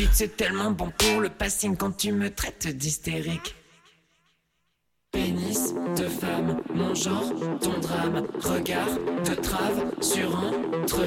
bite c'est tellement bon pour le passing quand tu me traites d'hystérique. Pénis de femme, mon genre, ton drame, regard de trave sur entre